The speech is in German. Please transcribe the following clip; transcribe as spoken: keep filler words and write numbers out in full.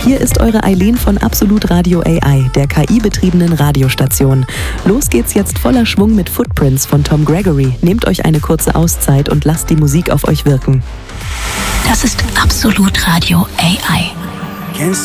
Hier ist eure Eileen von Absolut Radio A I, der K I-betriebenen Radiostation. Los geht's jetzt voller Schwung mit Footprints von Tom Gregory. Nehmt euch eine kurze Auszeit und lasst die Musik auf euch wirken. Das ist Absolut Radio A I. Can't